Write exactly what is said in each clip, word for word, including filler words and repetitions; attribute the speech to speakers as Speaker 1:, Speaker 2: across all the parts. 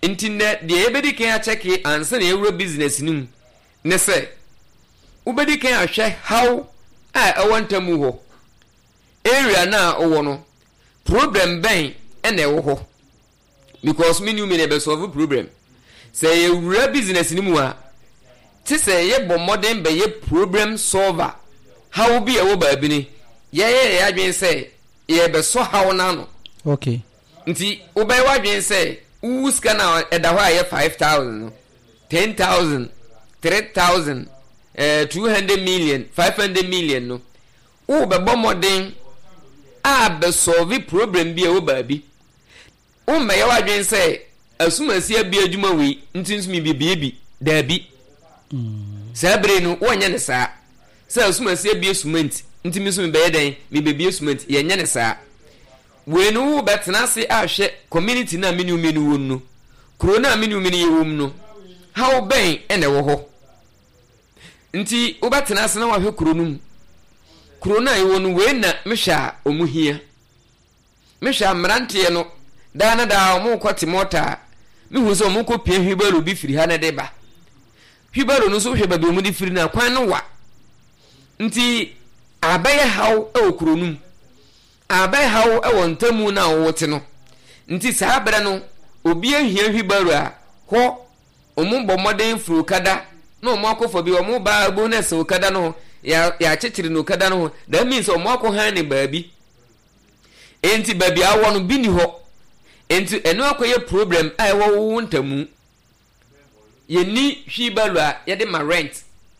Speaker 1: internet de ebedi kan check ansa na euro business nim ne say ubedi kan ahwe how a awantamu ho area na owo no problem ben ene ewo ho because me new me ne be solve problem say euro business nim a ti say ye bo modern be ye problem solver how be ewo ba bi ni ye ye ya dwen say ye be so how na no
Speaker 2: okay
Speaker 1: nti ubay wa dwen say uska na edaho aye five thousand ten thousand three thousand eh two hundred million five hundred million no u be bo modern a be solve problem bi ewo ba bi u me ye wa dwen say asumasi abi adwuma we nti nsumi bibie bi da bi sabre no wonya ne saa sa asumasi abi cement nti mi so me be den me bibie cement ye nya ne saa we no betena se ahwe community na menu menu won no kro na menu menu ye wom no how ben ene wo ho nti wo betena se na wa hwe kro num kro na ye won we na mehwa omuhia mehwa mrante no da na da omu kwati mota mehu so omu ko pie hwibaro bi firi ha na de ba hwibaro no so hwe ba bi omu di firi na kwan no wa nti abaye how e okro num abai hawo e ntamu na wote no nti saa bere no obi ahia hwibaro a ho omu bomoden furu kada na omu akofo bi omu ba bonus okada no ya ya chechiri no kada no that means omu akohan ne baabi enti baabi awo no bi ni ho enti eno akoye problem a e wo ntamu ye ni hwibaro a ye de ma rent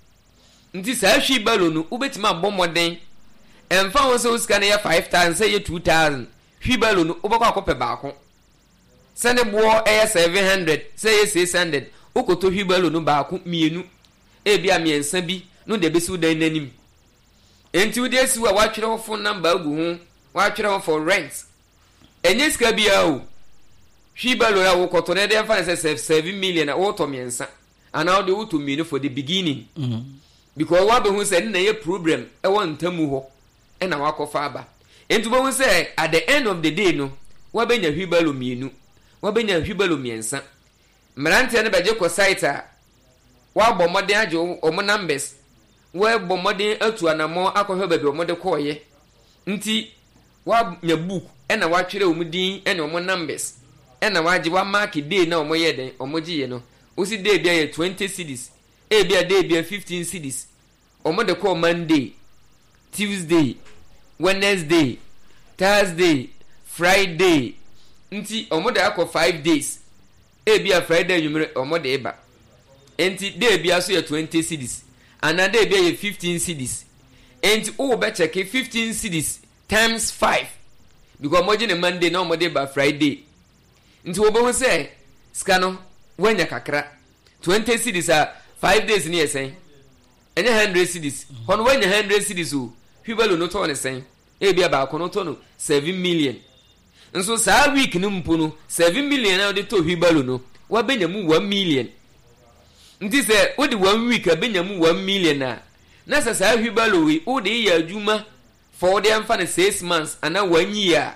Speaker 1: nti saa hwibaro no ubetima bomoden emfa wo so sika na ya five thousand say two thousand hwibalo no obakọ akope baako sene bo e seven hundred say six hundred okoto hwibalo no baako mienu e bia miensa bi no de besi udan nanim enti wo de si wa watwere wo phone number agu ho watwere wo for rent enye sika bia o hwibalo ya wo koto na de fa say seven million na wo to miensa ana wo de wo to mienu for the beginning mm -hmm. because wa be hu say na ye problem e wo ntamu ho ena wakofa aba entubo hu say at the end of the day no wabenya hwibalo mienu wabenya hwibalo miensa mrante ne beje ko site a wa bo modern age omo numbers wa bo modern atu anamo akohwe baby omo de koye nti wa nya book ena wa twere omo din ena omo numbers ena waje wa mark day na omo ye den omo giye no usi day bia ye twenty cedis e bia day bia fifteen cedis omo de ko Monday Tuesday Wednesday Thursday Friday nti omode akọ five days e bia Friday yumre omode eba enti day bia so ye twenty cedis ana day bia ye fifteen cedis enti o be check fifteen cedis times five because moje ne Monday na omode eba Friday nti wo be ho say ska no wanya kakra twenty cedis a five days ni esen enye one hundred cedis hono wanya one hundred cedis o hwibalo no to ne sen e bia ba ko no to no seven million nso saa week no mpo no seven million na de to hwibalo no wa benya mu one million nti se wo de one week a benya mu one million na na sa saa hwibalo we wo de ya adwuma for de amfa ne six months ana one year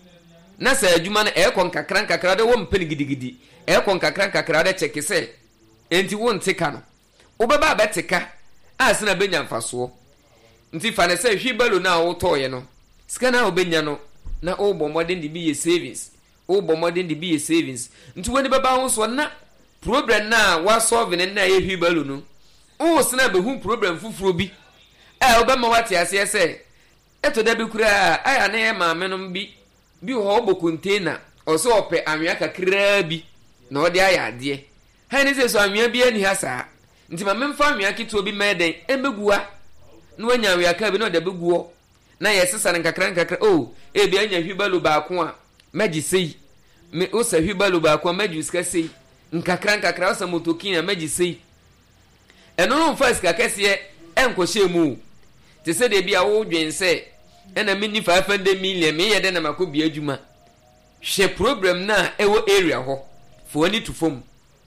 Speaker 1: na sa adwuma na e kon kakra kakra de wo mpeni gidigidi e kon kakra kakra de check se enti wo nteka no wo beba abeteka asina benya mfaso nti fa ne se hwibalo na wo toye no sika na obenya no na o bo modern di bi ye savings o bo modern di bi ye savings nti woni baba ho so na problem na wa solve ne na ye hwibalo no o sina be hu problem fufuro bi eh obema wate ase se eto da bi kura aya na ye maame no bi bi ho bo container o so ope anwea kakra bi na odi aya ade ha ne se so anwea bi ani ha saa nti maame mfa anwea kito bi meden embegua no anya anwea ka bi no da beguo na yesesa nkakra nkakra oh e bia anya hwibalo baako a magi sei me o sa hwibalo baako a magi uska sei nkakra nkakra o sa motokin a magi sei eno no first ka kese enkohye mu te se de bia wo dwen se ena mini five hundred million me yede na makobi adwuma hwe problem na ewo area ho fo ni to fom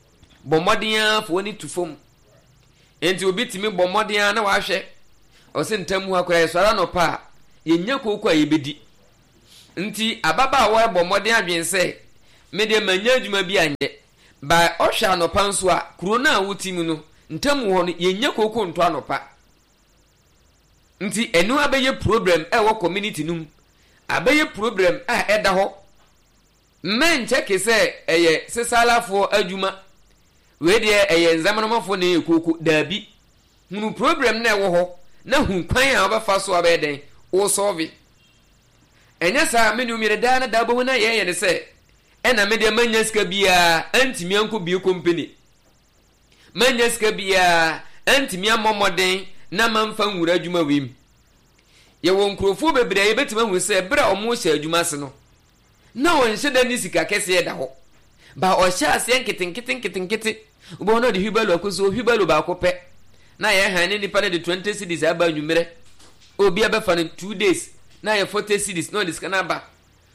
Speaker 1: bomodin fo ni to fom enti obi timi bomodin na wa hwe o se ntamu akora esora no pa yenya kokko ayebedi nti ababa wa bomodin adwen se me de manya adwuma bi anye ba ohwa anopa nso a kuro na wotimu no ntamu ho no yenye koko nto anopa nti enu abeye problem e wo community num abeye problem a eda ho men check say eye sesalafo adwuma we de eye nzamanamafo na ekoko dabi hunu problem na ewo ho na hu kwan a obafa so abeden wo solve enya sa menu mi da na dabo na ye ye ne say ena me de manya sika bia antimi anko bi company manya sika bia antimi amomoden na manfa nwura adwuma wem ye won krofo bebre ye betima hu se bra omo hye adwuma se no na won hye da ni sika kese ye da ho ba o hye ase nketen nketen nketen ubo no de hibalo akoso hibalo ba akopɛ na ye han ni nipa de twenty cedis aba nwumere obi abefa no two days na ye forty cedis no dis kana ba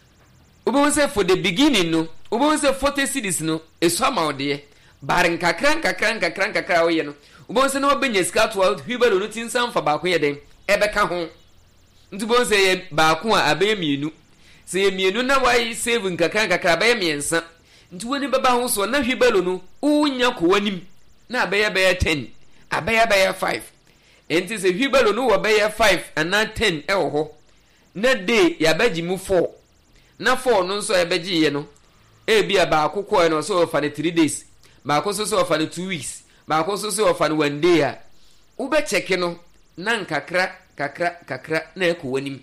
Speaker 1: ubo se for the beginning no ubo se forty cedis no eso amaode bar nkakra nkakra nkakra nkakra wo ye no ubo se no obenya sika to hibalo no tinsan fa ba ko ye den ebeka ho ntubo se ye ba ko a abe mienu se ye mienu na wai save nkakra nkakra ba ye miensa ntuwo ni baba ho so na hibalo no unya ko wanim na abe ye be ten abe ye be five enti se hibalo no wo be five ana ten e wo ho na day ya baji mu four na four no so e baji ye no e bia ba akokọ no so for the three days ba akoso so for the two weeks ba akoso so for the one day a wo be check no na nkakra kakra kakra na e ko wanim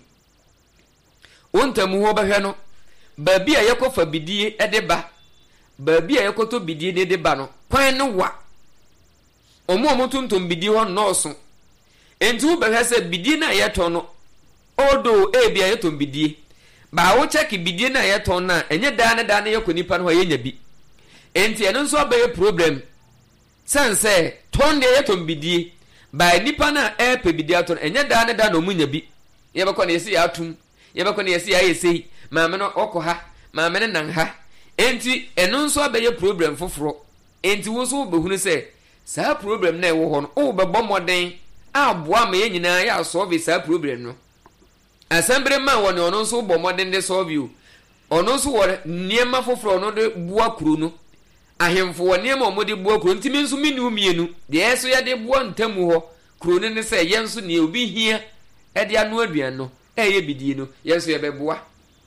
Speaker 1: ontamu ho ba hwe no ba bia yekofa bidie e de ba ba bia yekoto bidie de de ba no kwan no wa omo omo tuntum bidie ho no so entu ba hwe se bidie na yeto no odo e bia yeto bidie ba wo check bidie na yeto na enye da na da na yeko nipa no ye nya bi enti eno nso ba ye problem sanse ton de yeto bidie ba nipa na e pe bidie ato enye da na da na omunya bi ye ba ko na yesi atum ye ba ko na yesi ayesi ma me no okọ ha ma me nan ha enti eno nso ba ye problem foforo enti wo so be hunu se sa problem na e wo ho no o be bọ moden aboa ma ye nyina ya solve sa problem no asembre ma woni ono nso bọ moden de solve you ono nso wo niema foforo no de bua kuru no ahemfo wo niema o mo de bua kuru ntimi nso minu mienu de eso ya de bua ntamu ho kuru ne se ye nso ne obi hia e de anu aduan no e ye bidie no ye nso ye be bua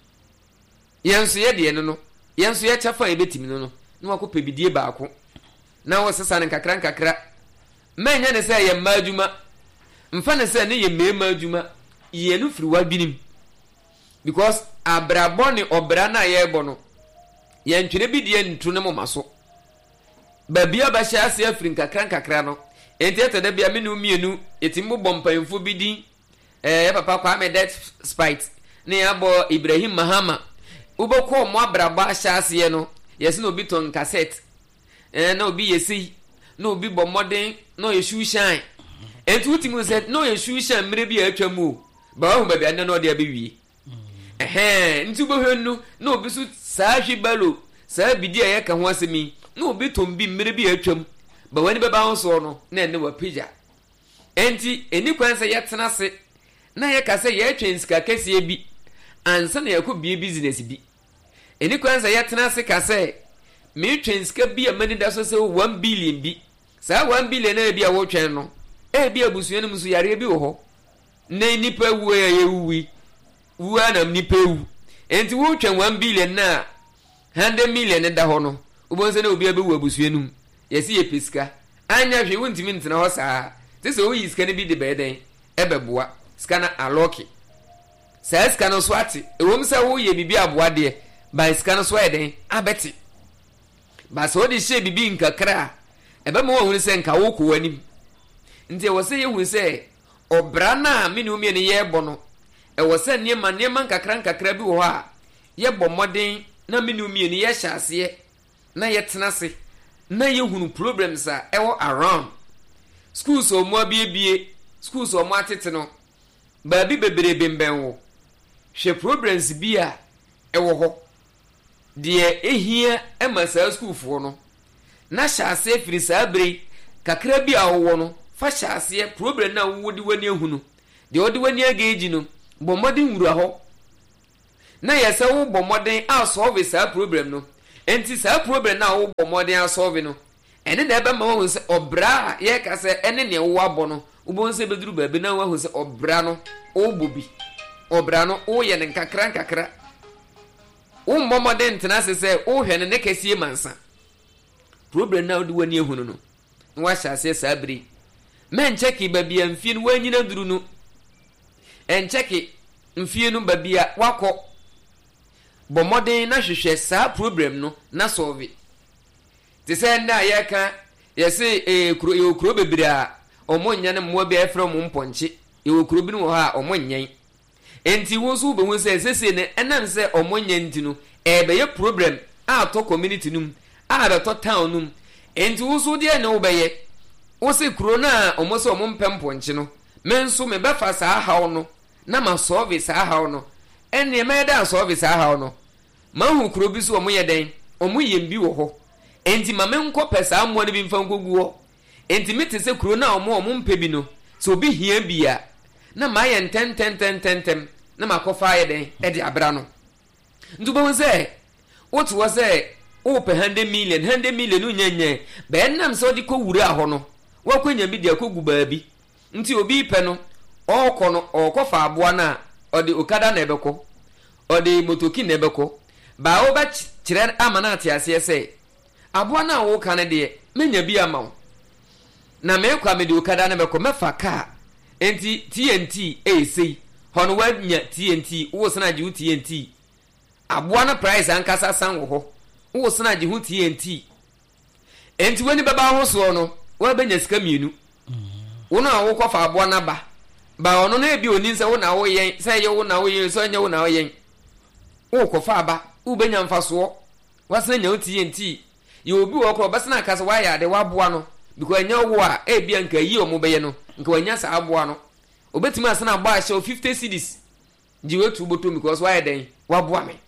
Speaker 1: ye nso ye de no no ye nso ye chafa e betimi no no na wakope bidie baako na wo sesa ne kakra kakra manya ne se ye maadwuma mfa ne se ne ye mema adwuma ye no firi wa binim because abrabo ne obra na ye bo no ye ntwere bidie ntu ne moma so ba bia ba hya ase afiri kakra kakra no enti etede bia me no mienu etimbo bompanfo bidin eh papa kwa me that spite ne ya bo Ibrahim Mahama uboko mo abrabo hya ase no yesi no obi ton cassette eh na obi yesi na obi bo modern no yeshu shine enti utimu said no yeshu shine mre bi atwamu ba hu ba bia na no de abewie eh nti bo hwenu na obi su saa hwibalo saa bidi a yeka ho asemi na obi tom bi mre bi atwam ba wani beba ho so no na ene wa pija enti eni kwanse yetena se na yeka se ye twenska kese bi ansa na yakọ bi business bi eni kwanse yetena se ka se me twenska bi amani da so se one billion bi saa one billion na bi a wo twen no e bi abusuan mu so yare bi wo ho na nipa wu ya yewuwi wu ana nipa wu enti wo twen one billion na one hundred million da ho no ubonse na obi abewu abusuan mu yesi ye pesika anya hwe wontimi ntena ho saa tese wo yi sika ne bi de beden ebeboa sika na aloki saa sika no so ate ewom se wo ye bibi aboa de ba sika no so eden abeti ba so de hye bibi nkakra ebe mo wo hunu se nka wo ko wanim nti wo se ye hunu se obra na me ne umie ne ye bo no e wo se niema niema nkakra nkakra bi wo ha ye bo moden na me ne umie ne ye hyase na ye tena se na ye hunu problems a e wo around schools o mo abiebie schools o mo atete no ba bi bebere bemben wo hwe problems bi a e wo ho de ehia e ma sa school fo no na hyase firi sa bere kakra bi a wo no fa hyase problem na wo di wani ehunu de wo di wani ageji no bomodin wura ho na yesa wo bomodin a solve sa problem no enti sa problem na wo bɔ modern asolve no ene na ebe ma wo se obra ye ka se ene ne wo abɔ no wo bon se beduru ba bi na wo se obra no wo bobi obra no wo ye ne nkakra nkakra wo mbɔ modern tena se se wo hwe ne ne kasie mansa problem na wo de wani ehunu no no wa hyase sa bri men cheki ba bia mfie no wanyina duru no en cheki mfie no ba bia wakɔ bɔ modern na hwehwɛ sa problem no na solve te se nda ye ka ye se e kuro ye kuro bebre a omo nya ne mo be efra mo mponche ye kuro bi no ha omo nyan enti wo so be wo se sese ne enam se omo nyan nti no e be ye problem a to community num a be to town num enti wo so de ne wo be ye wo se kuro na omo se omo mpemponche no men so me be fa sa hawo no na ma solve sa hawo no enne me da solve sa hawo no ma hu kuro bi so omo ye den omo yem bi wo ho enti mame nko pesa ammo ne bi mfa nkogu ho enti mete se kuro na omo omo mpe bi no so obi hia bia na ma ye enten ten ten ten ten na makofa ye den e de abra no ndu bo se wotu wo se o pe one hundred million one hundred million unyanye be nam so di ko wura ho no wo kwanya bi de akogu ba bi nti obi pe no okọ no okofa aboa na ode okada na ebeko ode motoki na ebeko ba wo ba kire amana atiase se aboa na wo kan de menya bi ama na me kwa me de okada na beko mefa ka enti T N T eh sei hono wa nya T N T wo sana ji T N T aboa na price ankasa san wo ho wo sana ji hu T N T enti wani baba ho so no wa benya sika mienu wo na wo kofa aboa na ba ba ono na ebi oni nse wo na wo yen se ye wo na wo yen so nya wo na wo yen wo kofa ba wo benya mfaso wasana nya T N T ye obi wo kro basana kasa wa ya de wa boa no because anya wo a e bia nka yi o mo beye no nka wanya sa aboa no obetimi asana agba ahye fifty cedis jiwe tu botom because wa ya den wa boa me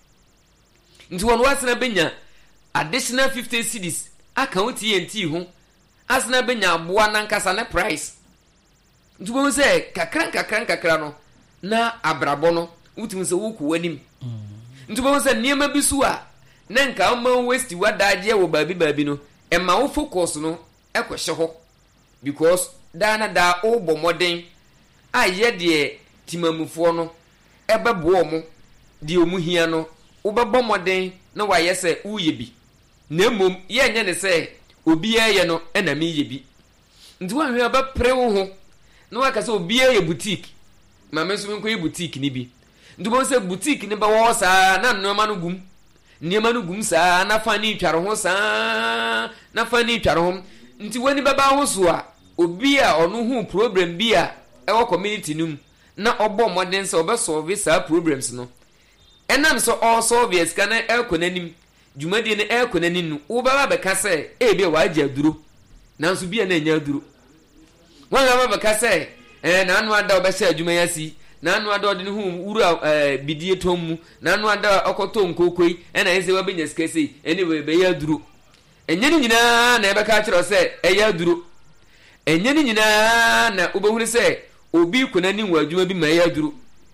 Speaker 1: nti won wasana benya additional fifty cedis aka wo T N T ho asana benya aboa na nkasa na price nti bo se kakran kakran kakra no na abrabo no wutimi se wo ku wanim nti bo se niema bisu a na nka o man waste wadaje wo baabi baabi no e ma wo focus no e kwehye ho because da na da o bo modern aye de timamufo no e bebo mo de omu hia no wo bebo modern na wa yese uye bi na mom ye nya ne se obi ye no e na me ye bi ndi wa hwe ba pre wo ho na wa ka se obi ye boutique ma me so nko ye boutique ni bi ndi bo se boutique ni ba wo sa na no ma no gum niema no gum saa na fani tware ho saa na fani tware ho nti wani baba ho so a obi a ono hu problem bi a e wo community num na obo modern so obe solve saa problems no enam so all solve yes kana e konanim dwumadi ne e konanim no wo baba be ka se e bi wa agya duro nanso bi na nya duro wan baba be ka se eh na anu ada obe se adwuma yasi na anu ada ode hu uru eh bidie tomu na anu ada okoto nkokoi ena ese wa benya skese anyway be ya duro enye ni nyina na ebe ka kire se e ya duro enye ni nyina na obehuru se obi kunani wadwuma bi ma ya duro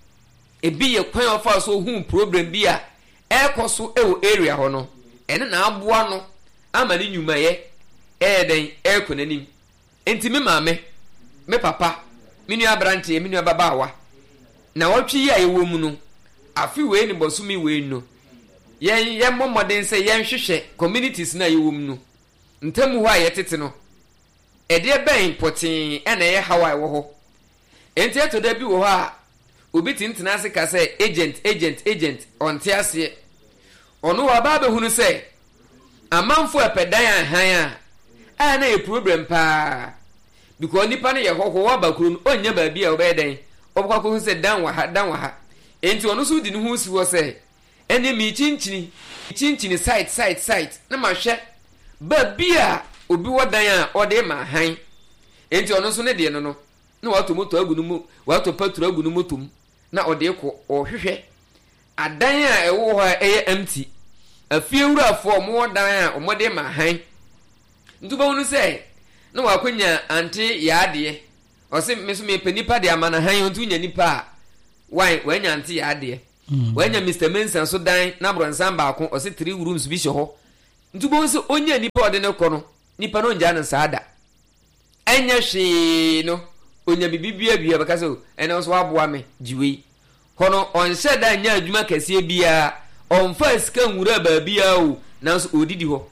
Speaker 1: ebi ye kwan ofa so hu problem bi a e koso e wo area ho no ene na aboa no ama ni nyuma ye e den e kunani enti me maame me papa me nua branche me nua babawa na watwi ya ewo mu no afi we ni bosumi we no yen yen momoden se yen hwehwe communities na yewo mu no ntamu ho a yetete no ede ben potin ena ye hawa wo ho enti eto da bi wo ho a obi tintina se ka se agent agent agent onte ase ono wa ba be hunu se amanfo epedan ahan a na e problem pa because nipa ne ye ho ho wa bakuru no onya ba bi a obeden obukwa ko se dan wa ha dan wa ha enti ono so di ne ho si wo se ene mi chinchini chinchini site site site na ma hwe ba bia obi wodan a ode ma han enti ono so ne de no no na wato moto agu no mu wato patro agu no motom na ode ko ohwehwe adan a ewo ho eye empty afie wurafo mo wodan a omode ma han ntuba wonu se na wakonya ante yaade ose meso me panipa de amana han ontu nya nipa why wanya ante yaade wanya Mister Mensa so dan na bronsan ba ko ose three rooms bi hye ho ntubo nso onya nipa ode ne kɔ no nipa no nja no saada enya hwe no onya bibibia bia baka so ene nso aboa me jiwe hono onhye da nya adwuma kase bia onfa sika nwura ba bia o nanso odidi ho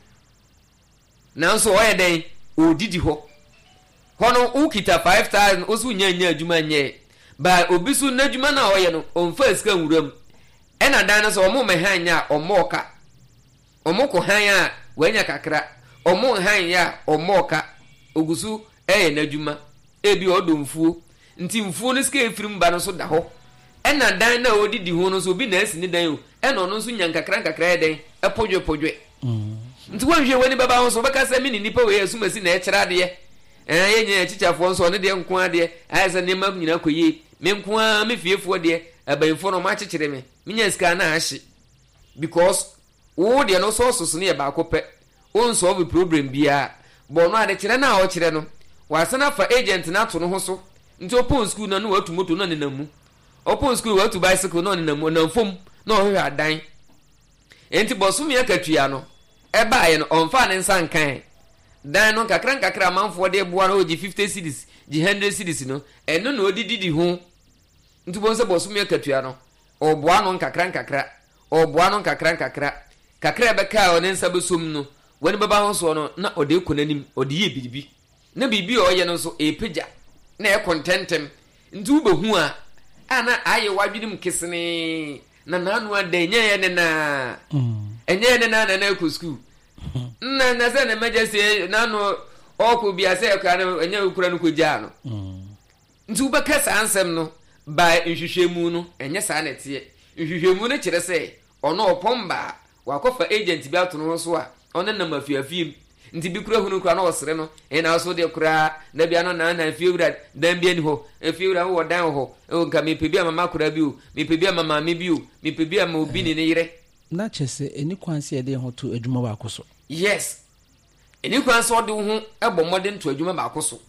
Speaker 1: nanso oye den odidi ho hono ukita five thousand osu nya nya adwuma nye ba obisu na adwuma na oye no onfa sika nwuram ena dan no so omo mehan nya omoka omoko han ya wanya kakra omo han ya omoka ogusu eye na adwuma ebi odomfuo nti mfuo no sika efirim ba no so da ho ena dan na odidi ho no so bi na asi ni dan o ena ono so nya kakra kakra den epodwe podwe mm nti wanhwe wani baba ho so beka se mi ni nipa we asumasi na ekira de eh yenye chichafo nso ne de nko ade ayesa ne mam nyina koyi me nko a me fiefo de abayfo no ma chechire me minya sika na ahye because wo de no so so ne e ba kope on solve problem bia bo no ade kire na o kire no wasana fa agent na to no ho so nti open school na no watu moto no ne namu open school watu bicycle no ne namu na fom na o hwe adan enti bosom ya katua no eba ye no onfa ne nsan kan dan no kakra kakra manfo de boa no oji fifty cedis ji one hundred cedis no eno na odididi ho nti bonse bosom ya katua no oboa no kakra kakra oboa no kakra kakra kakra be ka o ne nsa besom no wani baba ho so no na ode konanim ode ye bibi na bibi o ye no so epeja na e contentem nti ubehu a ana aye wadwinim kesene na nanu adenye ye ne na enye ne na na na ku school na na se na majese nanu oku bia se ka na enye ukura no koja no nti ubeka sa ansem no ba nhwehwemu no enye sa na tie nhwehwemu no kire se ono opomba wakofa agent bi ato no so a ono na mafiafiem nti bi kura hunu kura na osere no e na so de kura na bia no na na fiewura dan bia ni ho e fiewura ho dan ho e nka me pebia mama kura bi o me pebia mama me bi o me pebia ma obi ni ne yire
Speaker 2: na chese eni kwanse e de ho to adwuma ba koso
Speaker 1: yes eni kwanse o de ho e bo modern to adwuma ba koso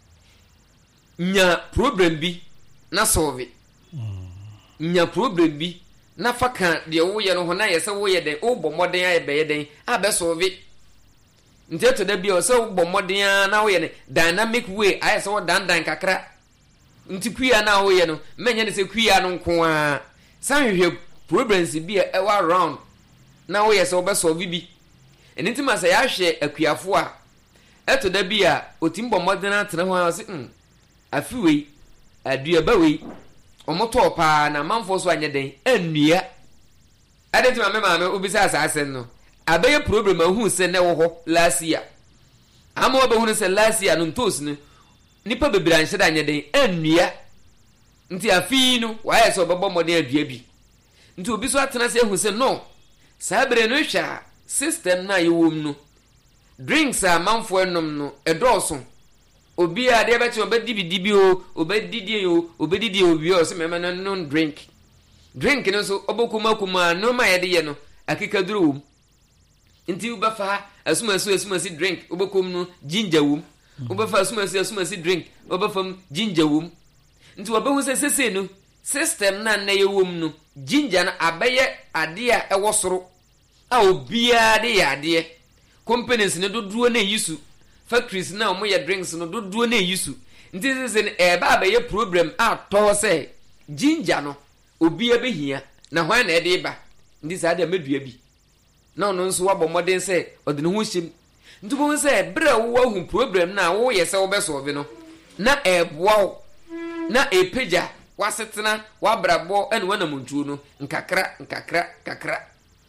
Speaker 1: nya problem bi na solve mm. nya problem bi na faka de wo ye no ho na ye se wo ye den o bo modern aye be ye den a be solve nteto da bia o se wo bo modern na wo ye ne dynamic way aye se wo dan dan kakra nti kwia na wo ye no menye ne se kwia no nko a san hwehwe problems bi e wa around na wo ye se wo be solve bi enti ma se ya hwe akuafo a eto da bia otimbo modern atena ho a se mm afiwe adua bawe omoto pa na manfo so anye den annua adeti ma me ma me obisa asase no abaye problem ahu se ne wo ho last year ama obahu ne se last year no ntos ne nipa bebira nhyeda anye den annua nti afi no waye so obebo modern adua bi nti obi so atena se ahu se no sabre no hwa system na yewom no drinks a manfo enom no edoso obi a de beti obedi bidibi o obedidi o obedidi obi o se mema no no drink drink no so obokuma kuma no ma yede ye no akika duro wum nti ubafa asuma asu asuma si drink obokum no ginger wum ubafa asuma asu asuma si drink obafam ginger wum nti obahu se sese no system na na ye wum no ginger na abaye ade a ewosoro a obi a de ya ade companies ne doduo na yisu factories na omo ye drinks no dodo na yisu nti sese e ba ba ye problem a to se ginger no obi abehia na hwan na e de ba nti sa da medua bi na ono nso wa bomodin se ode ne ho hyem nti bo se bre wo hu problem na wo ye se wo be solve no na e boa na e peja wasetena wa brabo ene wana muntu no nkakra nkakra kakra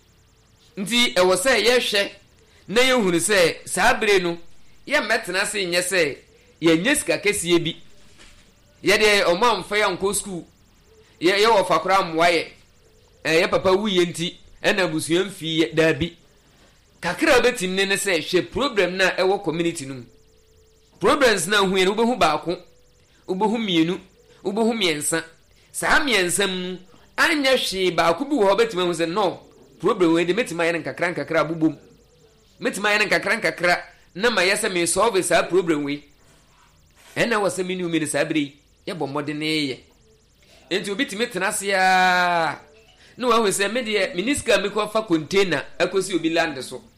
Speaker 1: nti e wo se ye hwe na ye hunu se sa bre no ye metena se nye se ye nyesika kesie bi ye de omamfa ya nko school ye ye wo fakora mwaye eh ye papa wuye nti ena busuam fi da bi kakra betim ne ne se hwe problem na ewo community no problems na hu ye no behu baako ubehu mienu ubehu miensa sa miensam anya hwe baako bi wo betim hu se no problem we de metima ye nkakra nkakra bubom metima ye nkakra nkakra na ma yesa me solve sa problem we ena wasa mini umi sa bri ye bomode ne ye enti obi timi tenase ya no wa we se me de miniska me ko fa container akosi obi land so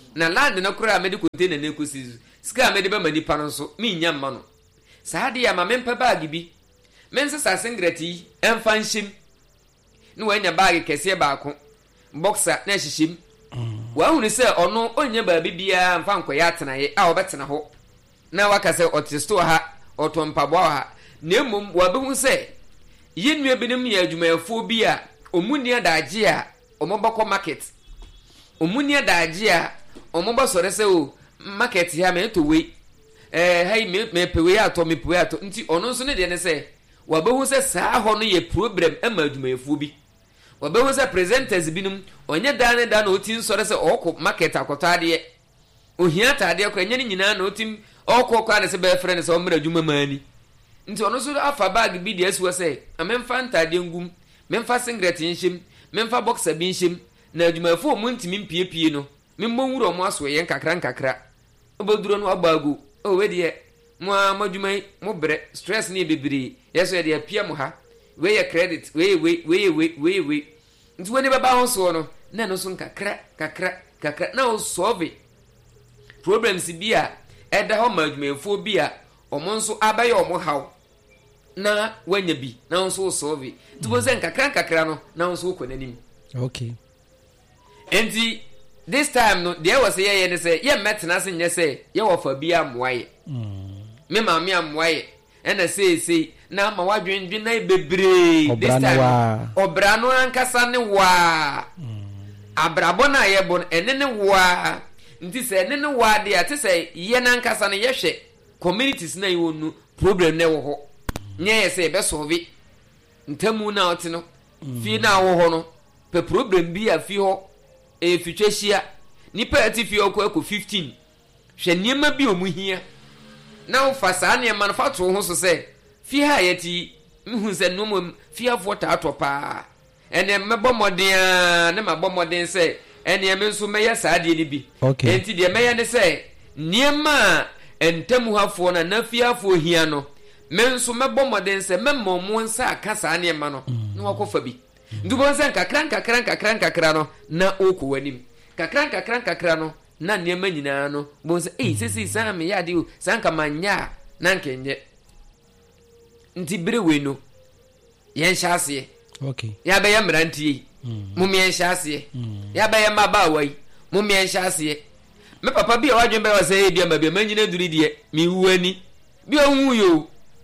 Speaker 1: na land na kura me de container na ekosi sika me de be mani pa no so me nya mma no saa de ya ma mempa bag bi mense sa singreti emfa nhim no wanya bag kese ba ko boxer na hihim wa hunu se ono onye ba bibia mfa nkoya atenaye a obetena ho na waka se otisto ha otompa bo ha na emum wa behu se yinua binim ya adwumayefo bi a omuni adaje a omobako market omuni adaje a omobo sore se o market ya me to we eh hai me me pewe ato me pewe ato nti ono nso ne de ne se wa behu se saa ho no ye problem ama adwumayefo bi wa behu se presenters binum onye da ne da na otin sore se okọ market akoto ade ohia tade ko enye ni nyina na otin okọ kwa ne se be friend se o mra adwuma mani nti ono so afa bag bi de asu se amemfa ntade ngum memfa singlet nhim memfa boxer bi nhim na adwumayefo mu ntimi mpiepie no memmo nwuro mo aso ye nkakra nkakra oboduro no abagu o we de mo amadwumai mo bre stress ni bebiri yeso ye de apia mo ha we ye credit we we we we we we nti woni baba ho so no na no so nkakra kakra kakra na o solve problems bi a eda ho madwumayefo bi a omo nso abaye omo haw na wanya bi na nso solve nti bo se nkakra nkakra no na nso ko nanim
Speaker 2: okay
Speaker 1: enti this time no there was ye ye ne say ye metena se nye say ye wo fa bi amwaye mm me ma me amwaye ena say say na ma wadwendwen na bebre this time obra no ankasa ne wa abrabo na ye bon ene ne wa nti se ene ne wa de ate say ye na ankasa ne ye hwe communities na yonu problem ne wo ho nye ye say be solve ntamu na ote no fi na wo ho no pe problem bi a fi ho e fitwehia nipa ati fi okọ ekọ fifteen hwe niema bi omuhia na wo fa saa ne manufacture ho so se fi ha yeti mhu se no mom fi afo ta atopa ene mebo moden ne mabo moden se ene me nso meye saa de ni bi enti de meye ne se niema entamu hafo na na fi afo hia no me nso mebo moden se memmo mo nsa aka saa ne ma no na wakofa bi ndubon se kakran kakran kakran kakran no na oku wanim kakran kakran kakran no na niema nyina no bon se eh sisi sa me ya de o sanka manya na nkenye nti brewe no yen hyase
Speaker 2: okay
Speaker 1: ya be ya mrantie mu me yen hyase ya be ya mabawai mu me yen hyase me papa bi a wadwen be wa se bi ma bi manyina duri de mi wuani bi onwu yo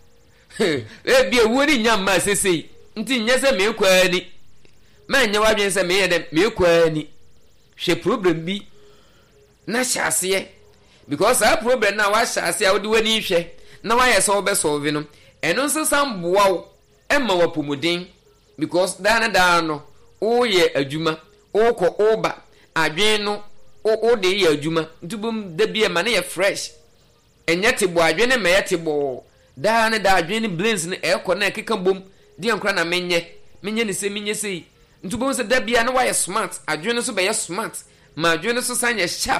Speaker 1: e bi wuani nyam ma sese nti nyese me kwani ma nya wadwen se me ye de me kwani hwe problem bi na hyase because a problem na wa hyase a wodi wani hwe na wa ye so be solve no eno nso samboa wo emma wapomodin because dana dano o ye adwuma o ko oba adwen no o o de ye adwuma ntubum da bia ma na ye fresh enye tebo adwen ne me tebo dana da adwen ne blends ne e ko na keka bom de ankra na menye menye ne se menye sei ntubum se da bia na wa ye smart adwen so be ye smart ma adwen so sanye sharp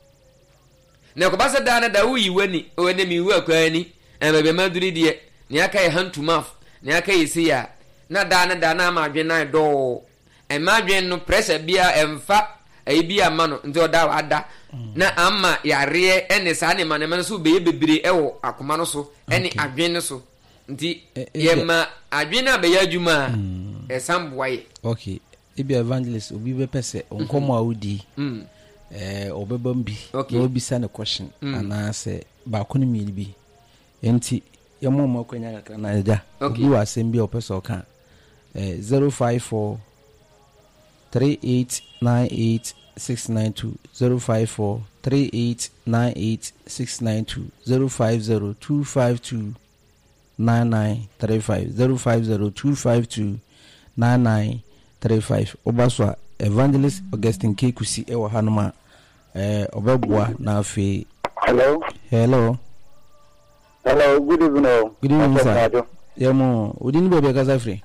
Speaker 1: na ko ba se dana da wo yiwani o ne mi wu akwani e be be maduri de ni aka ye hand to mouth ni aka ye see ya na da na da na ma adwen na do e ma adwen no pressure bia emfa e bia ma no nti oda ada na amma yare ene sa ne ma ne ma so be bebere e wo akoma no so ene adwen no so nti ye ma adwen na be ya adwuma e samboaye
Speaker 2: okay e bia evangelist obi be pese onkomo awudi eh obebam bi na obi sa ne question ana se ba ko ne mi bi enti yamo mo kwenya kakra na ja obi wa sembi opeso kan eh zero five four three eight nine eight six nine two zero five four three eight nine eight six nine two zero five zero two five two nine nine three five zero five zero two five two nine nine three five obaswa Evangelist Augustine Kekusi ewa hanuma eh obebua na afi.
Speaker 3: Hello.
Speaker 2: Hello.
Speaker 3: Hello, good evening.
Speaker 2: Good evening, sir. Yemo, udini bebe kasa free.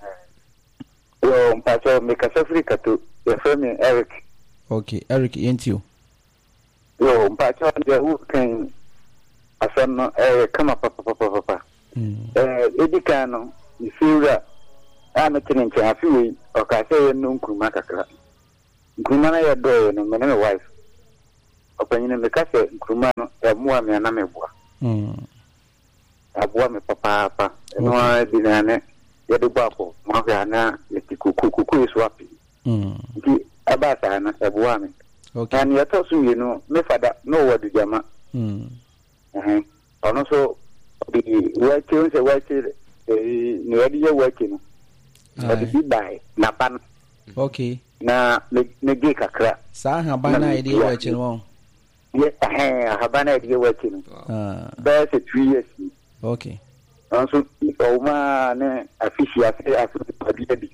Speaker 3: Yo, mpacho me kasa free kato. Your friend Eric.
Speaker 2: Okay, Eric, yentio.
Speaker 3: Yo, mpacho nje who can asano eh kama papa papa papa. Mm. Eh edikano ifira ana tinenche afiwe okase yenu nkruma kakra. Nkruma na ya do no me na wife. opanyine me ka se nkruma no e mo a me na me boa
Speaker 2: mm
Speaker 3: aboa me papa papa no a bi na ne ye de ba ko mo ga na le kuku kuku iso api
Speaker 2: mm
Speaker 3: di abasa na aboa me
Speaker 2: okay
Speaker 3: and ya to so no me fada no wadu jama
Speaker 2: mm
Speaker 3: eh ono so bi wa che se wa che eh ni wadi ye wa che no wadi bi bai na pan
Speaker 2: okay
Speaker 3: na ne ge kakra
Speaker 2: sa ha ba na ide wa che no
Speaker 3: ye eh ha ba na ide wa che no
Speaker 2: ah
Speaker 3: ba se three years
Speaker 2: okay
Speaker 3: also o ma ne afisi afi afi abi abi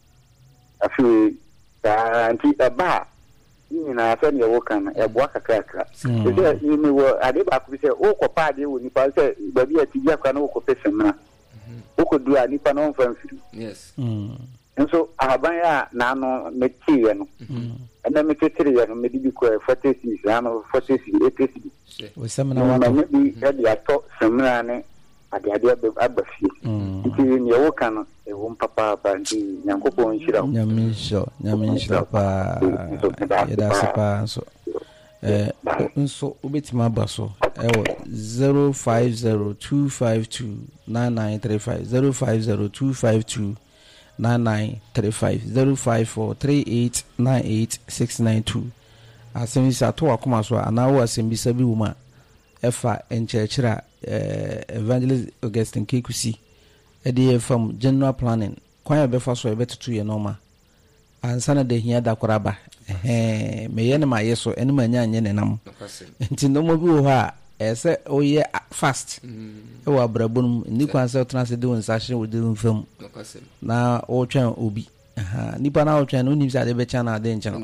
Speaker 3: afi ta anti ba ni na afa ne wo kan e bo kakra kakra se ni ni wo ade ba ku se o ko pa de wo ni pa se ba bi ati ya kan o ko pese na o ko du ani pa no mfa mfiri
Speaker 1: yes
Speaker 2: mm
Speaker 3: nso ahaban ya na no me tie ye no na me tetire ye no me di bi ko forty six ano forty six eighty six
Speaker 2: we semina wato
Speaker 3: me bi e di ato semina ne ade ade abafi nti ni wo kan e wo papa ba nti nyankopon nshira
Speaker 2: nyamisho nyamisho pa yeda sepa so eh nso obetima abaso ewo zero five zero two five two nine nine three five zero five zero two five two nine nine three five zero five four three eight nine eight six nine two asemi sa to akoma so anawo asemi sabi wuma efa enchechira eh Evangelist Augustine Kekusi ede from general planning kwan ebefa so ebetutu ye normal ansana de hia da koraba eh me ye na ma yeso ene ma nya anye nenam nti no mo bi wo ha ese oye fast e wa brabun ni kwan se trans de won sahye wo de mfam na o twan obi aha nipa na o twan no nim sa de be chana de nchen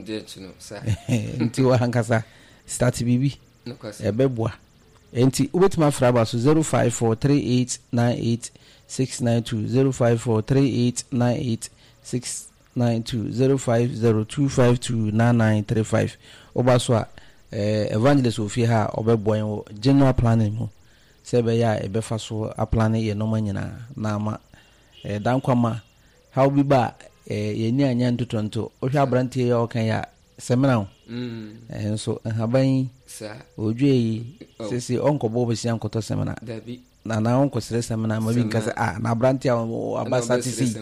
Speaker 2: nti wa hankasa start bibi e beboa enti ubetima fraba so zero five four three eight nine eight six nine two zero five four three eight nine eight six nine two zero five zero two five two nine nine three five obaswa eh Evangelist ofie ha obeboan wo general planning mu se be ya e be fa so a plan ye no manyina na ma eh dan kwama how bi ba eh ye ni anya ntotonto ohwa abrantie ya okan ya semina mm eh so haban sa odwe sisi onko bobo si ankoto semina dabi na na onko sere semina ma bi nkase ah na abrantie abasa tisi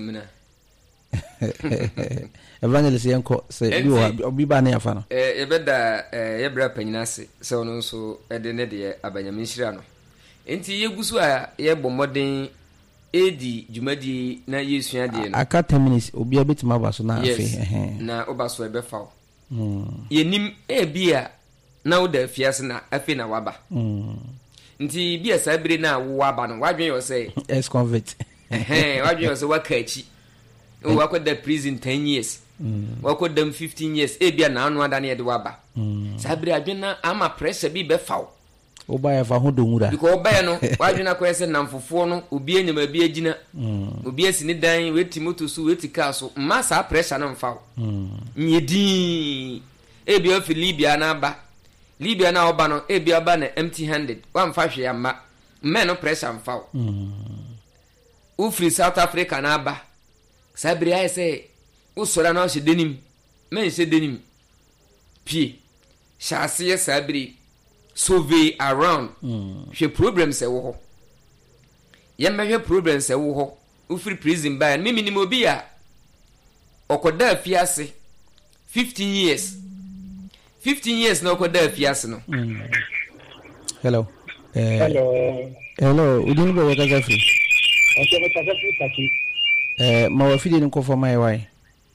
Speaker 2: Evangelist yanko se bi o bi ba na yafa no
Speaker 1: eh yebeda eh yebra panyina se se ono nso ede ne de abanyaminhira no enti yegusu a yebo modern edi jumadi na yesua de no
Speaker 2: aka ten minutes obi abetima baso na afi
Speaker 1: eh na obaso ebefa mm yenim ebia na wo da fiase na afi na waba mm nti bia sabire na wo waba no wadwen yo say
Speaker 2: ex convict
Speaker 1: eh wadwen yo say wakachi o wakoda prison ten years mm wakoda fifteen years ebia na anu ada na ye de waba mm sabire adwen na ama pressure bi befa wo
Speaker 2: oba ya fa ho donwura
Speaker 1: because oba ya no wadwen na kwese namfofo no obi enyama bi agina mm obi asini dan weti moto so weti car so massa pressure na mfa wo mm nyedi ebia fi Libya na ba Libya na oba no ebia ba na empty handed wa mfa hwe ya ma me no pressure mfa wo mm u free South Africa na ba sabri ay say usora na o denim men se denim pie chassis sabri survey around mm hwe problems e wo ho ye mehwe problems e wo ho u free prison ba me minimum obi a okoda afiase fifteen years fifteen years na okoda afiase no
Speaker 2: mm hello
Speaker 4: eh hello
Speaker 2: hello udin go waka gafi
Speaker 4: okay but tafi taki
Speaker 2: eh ma wa fidi nko for my why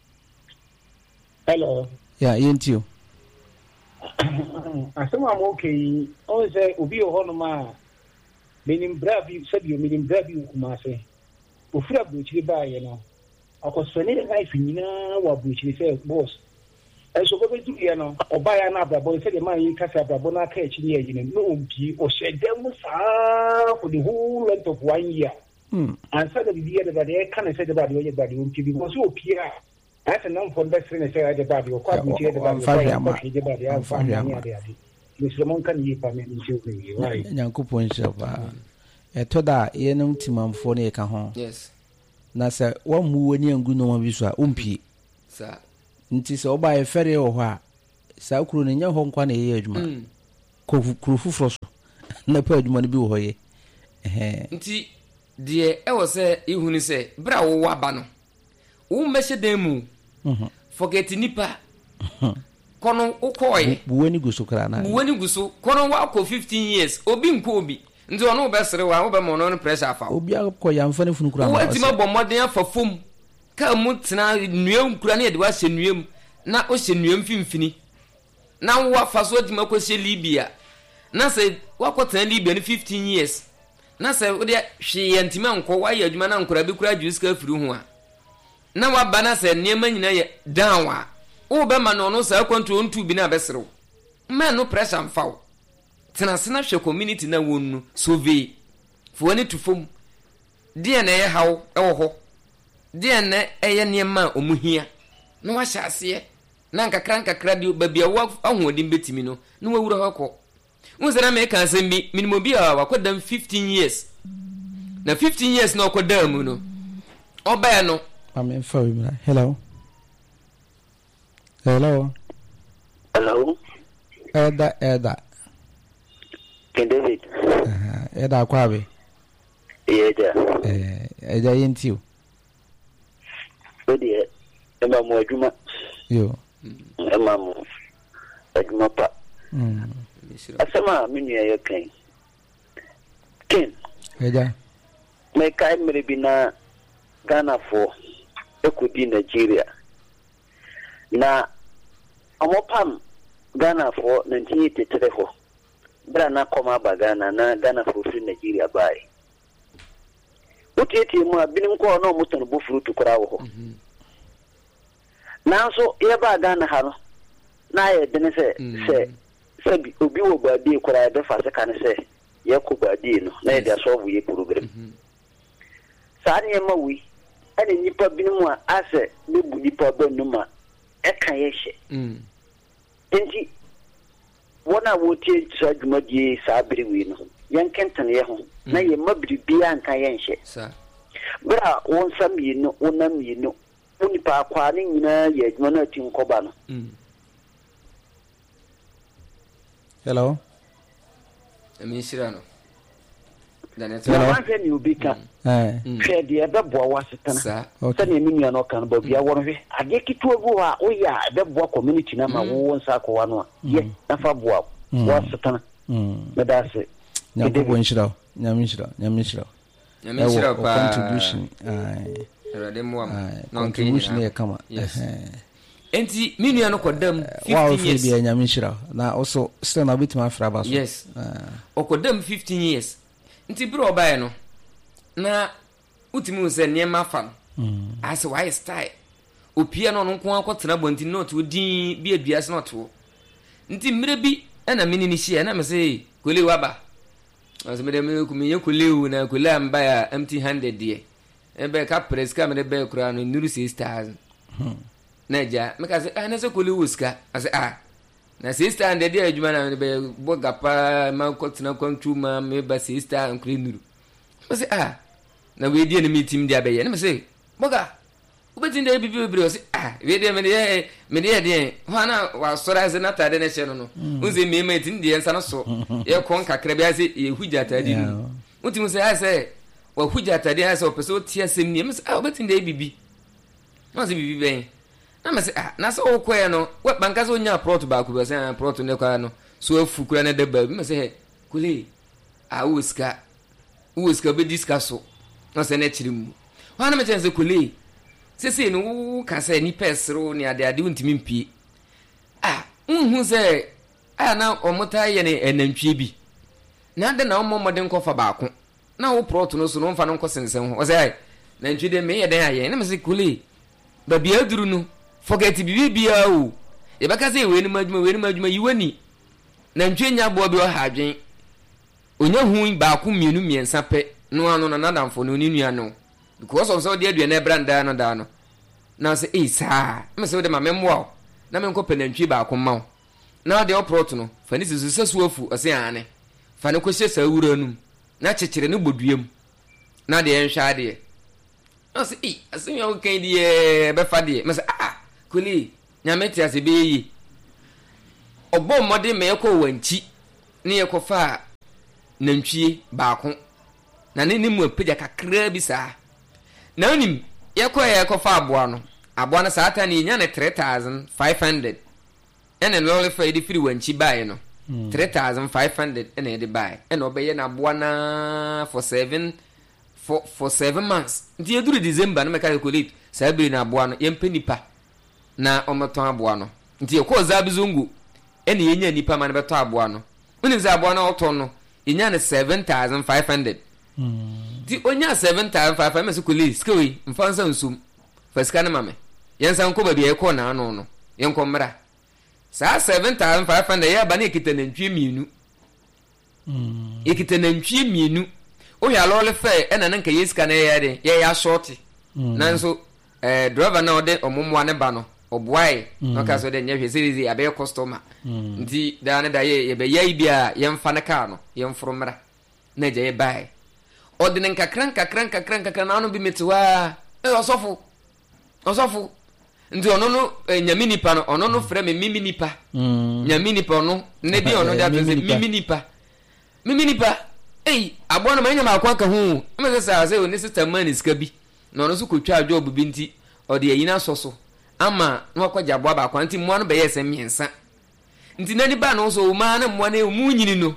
Speaker 4: hello
Speaker 2: yeah yentio
Speaker 4: asema mo okay o se obi o hono ma menim brabi sabi o menim brabi kuma se o fura buchiri ba ye no akosone life nyina wa buchiri se boss eso ko betu ye no oba ya na brabo se de man yi kasa brabo na ka echi ye yin no ompi o shedem sa for the whole length of one year mm and so the year that they can say the body o ye body ompi because o pia asa nan fon da sene se the body o kwa buchiri the body o the body ya fa ya de Muslimon kan yi pa me nche ko yi wai
Speaker 2: nyankopon shaba etoda ye no timamfo ne ka ho
Speaker 1: yes
Speaker 2: na se wo mu woni angu no ma bi so a ompi
Speaker 1: sa
Speaker 2: nti se oba e fere o ho a sa kuro ne nya ho nkwa na ye adwuma kurufu froso na pa adwuma no bi wo hoye eh
Speaker 1: nti de e wo se ihunu se bra wo waba no wo mehye dan mu mhm forget nipa kono ukoye
Speaker 2: buweni guso kra na
Speaker 1: buweni guso kono wa ko fifteen years obi nko obi nti ono obesere wa wo be mo no pressure afa
Speaker 2: obi akọ ya mfa ne funu kra na
Speaker 1: wo ti ma bọ modern afa fom ka mu tena nuam kura na de wa hye nuam na o hye nuam fimfini na wo afa so di ma ko hye Libya na se wa ko tena Libya no fifteen years na se wo de hwe ye ntima nko wa ya adwuma na nkura bi kura juice ka firi ho a na wa bana se niam nyina ye down wa wo be ma no no sa control ntu bi na besere man no pressure mfa tena sena hwe community na wonu sove fo ni tufom de na ye hawo ewo ho de na eye niema omuhia na wa hyase na nkakra nkakra bi babia wa ahodim betimi no na wa wura hako unzera me kan se mi minimum bi a wakodam fifteen years na fifteen years na okodam no oba no
Speaker 2: amen fa wi mra hello hello
Speaker 3: hello
Speaker 2: Eda Eda
Speaker 3: Ken David
Speaker 2: aha Eda kwabe
Speaker 3: Eda
Speaker 2: eh Eda yentio
Speaker 3: Odi ema mo adwuma
Speaker 2: yo
Speaker 3: ema mo adwuma pa
Speaker 2: mm
Speaker 3: asema minu ya ken ken
Speaker 2: Eda
Speaker 3: me kai mere bi na Ghana for ekudi Nigeria na amopam Ghana for nineteen eighty-three ho bra na koma ba Ghana na Ghana for free Nigeria bai utiti mu abinim ko no mutan bo fruit kura ho na so ye ba Ghana ha no na ye de ne se se se bi obi wo ba di kura be fa se kan se ye ko ba di no na ye de solve ye problem sa ne ma wi ene nipa binim a ase ne bu nipa ba numa e kan ye hye mm enti wona wotie tsa dwumadie sa biriwi no yankentane ye ho na ye mabiri bia nka ye nhye
Speaker 1: sa
Speaker 3: bra won sam yi no wonam yi no unipa kwa ne nyina ye dwuma na ti nkoba no
Speaker 1: mm
Speaker 2: hello
Speaker 1: emi shira no
Speaker 3: na wanse ni ubika
Speaker 2: eh
Speaker 3: hwe de ebe boa wasetana
Speaker 1: sa
Speaker 3: sani emi nua no kan ba bia won hwe ade kitu ogu a oya ebe boa community na ma wo won sa ko no ye na fa boa wasetana mm medase
Speaker 2: nyako nshira nyamishira nyamishira
Speaker 1: nyamishira pa
Speaker 2: contribution ai
Speaker 1: rade mo am
Speaker 2: no contribution ye kama
Speaker 1: eh enti minua no kodam
Speaker 2: fifteen years wow bia nyamishira na also still na bitima afra ba so
Speaker 1: yes okodam fifteen years nti bro obae no na utimi se niema fa mm as why style opia no nko akotena bonti not odin bi aduase not wo nti mire bi na mini ni hia na me se kole waba as me dem ku me yekolewu na kole amba ya empty handed de ebe ka press ka me be kura no nuru six thousand na ja me ka se ah na se kolewu ska as ah na six hundred de adwuma na be boga pa ma kotena kwantu ma me ba six hundred nkre nuru me se ah na we die na meeting dia be ye na me se boga ubeti nda bibi bibi o se ah we de me de me de de hwana wa sora ze na tade na she no no unze me me tin de nsa no so ye kon kakra bia se ye hugya tade ni uti mu se ah se wa hugya tade ah se o pese o tia sem ni me se ah ubeti nda bibi no se bibi ben na me se ah na se o koye no wa banka se onya prot ba ku be se prot ne kwa no so afu kura na de ba me se he kule ah uska uska be diska so no se na chirimu hwana me chense kule sese no ka se ni pesro ni ade ade untimi mpie ah unhu se ah na omota ye ne enantwie bi na ade na omomode nkofa baako na wo prot no so no mfa no nkosensen ho o se na ntwi de me ye den aye na me se kule ba bia duru no forget bibi bia o ye baka se we ni madwuma we ni madwuma yiwani na ntwi nya bo bi o ha adwen onya hu baako mienu miensa pe no ano na nadamfo no ni nua no because of so de aduane e branda no da no na se eh sa me se de ma memwa na me nko penantwi baako ma na de oprot no fa ni sisu sesu afu ose ane fa ne ko hye sa wura num na chekere ne boduam na de enhwa de na se eh asem yo kan de e be fa de me se ah kuli nyameti ase be yi obo mmode me ko wanchi ne yekofa nantwie baako na ne ne mu apagya kakra bi saa na onim yekɔ yekofa aboa no aboa no saa ta ne nya ne three thousand five hundred ene lole fa edi firi wanchi bae no three thousand five hundred ene edi bae ene obeye na aboa na for seven for for seven months nti eduru December no meka calculate saa biri na aboa no yempe nipa na omoton aboa no nti ekɔ zabizungu ene yenya nipa ma na beto aboa no unim za aboa no oton no yenya ne seven thousand five hundred nti onya seven thousand five hundred meso kuli skwi mfansa nsum fasika na mame yensa nko ba bia ekɔ na ano no yenko mra saa seven thousand five hundred ya ba na ekita na ntwie mienu mm ekita na ntwie mienu o ya lole fe ena nka yesika na ya de ya ya short nanso eh driver na ode omomwa ne ba no oboae no ka so de nya hwe series ya be customer nti da ne da ye be yai bia ye mfa ne ka no ye mforo mra na je ye bai ode ne nkakra nkakra nkakra nkakra na no bi metewa e osofo osofo nti ono no nyami nipa no ono no frɛ me mimi nipa nyami nipa ono ne bi ono da tose mimi nipa mimi nipa ei abo no manya makwa ka hu me se sa se oni sister man iska bi na ono so kotwa job bi nti ode yina soso ama no akwaja abo ba kwa nti mo no be yese miensa nti nani ba no so ma na mo na mu nyini no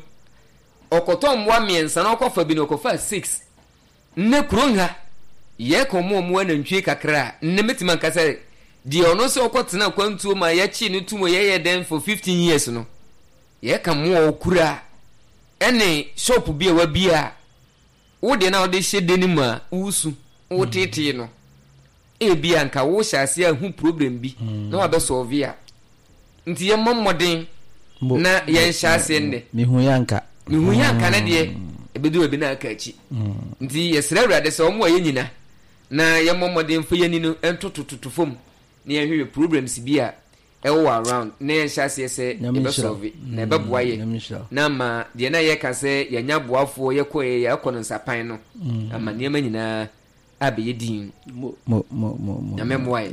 Speaker 1: okoto mo miensa na okofa bi no okofa six ne kronga ye komo mo na ntwe kakra ne metima nkasa di ono se okotena kwantuo ma ya chi ne tumo ye ye den for fifteen years no ye ka mo okura ene shop bi e wa bia wo de na wo de hye de ni ma usu wo tete no e bia nka wo hyase a hu problem bi na wa be solve ya nti ye momoden na ye hyase nde
Speaker 2: mi hu yanka
Speaker 1: mi hu yanka na de e bedu ebi na aka chi nti ye sra wrade se omo ye nyina na ye momoden fo ye ni no entototofom na ye hwe problems bi a ewo around na ye hyase se e be solve na e be boa ye na ma de na ye ka se ye nya boafo ye ko ye akọ nsapan no ama ne ma nyina abe ye din
Speaker 2: mo mo mo mo
Speaker 1: na memoa ye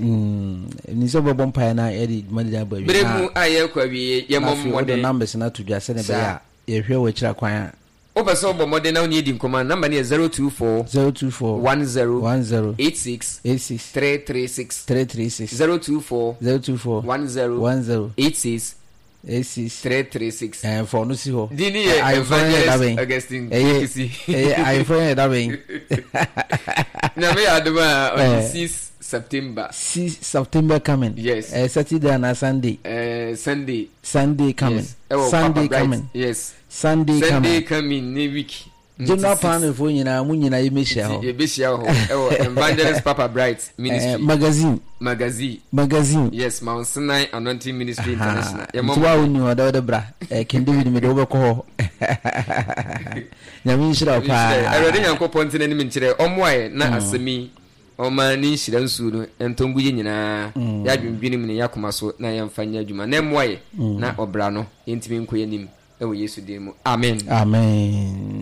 Speaker 2: ni so bobo mpa na e di madi da ba wi
Speaker 1: bere mu aye kwa wi ye mommo de
Speaker 2: numbers na to dwa se ne be ya ye hwe wa kira kwan a
Speaker 1: Obeso bomode na oni di nkoma number ni zero two four
Speaker 2: zero two four
Speaker 1: one zero
Speaker 2: one zero
Speaker 1: eight six
Speaker 2: eight six
Speaker 1: three three six
Speaker 2: three three six
Speaker 1: zero two four
Speaker 2: zero two four
Speaker 1: one zero
Speaker 2: one zero
Speaker 1: eight six
Speaker 2: eight six
Speaker 1: three three six
Speaker 2: eh for no si ho
Speaker 1: dini ye Evangelist Augustine
Speaker 2: eh eh I friend that being
Speaker 1: na me aduma on six September
Speaker 2: six September coming
Speaker 1: yes
Speaker 2: eh Saturday and Sunday
Speaker 1: eh Sunday
Speaker 2: Sunday coming
Speaker 1: yes.
Speaker 2: Sunday coming
Speaker 1: yes
Speaker 2: Sunday coming
Speaker 1: Sunday coming ni week
Speaker 2: General panel for nyina mu nyina ye mehia ho
Speaker 1: ye behia ho e Evangelist Papa Bright Ministry
Speaker 2: eh, magazine
Speaker 1: magazine
Speaker 2: magazine
Speaker 1: yes Mount Sinai Anointing Ministry International
Speaker 2: ye mo wa oni wa da bra eh King David me do be ko ho nyame nshira pa
Speaker 1: erode nyankopon tene ni nkyere omoaye na asemi oma ni nshira nsu no entongu ye nyina ya dwendwenim ne yakoma so na yemfanya adwuma na moaye na obra no yentimi nkoye nim ewo Yesu dem amen
Speaker 2: amen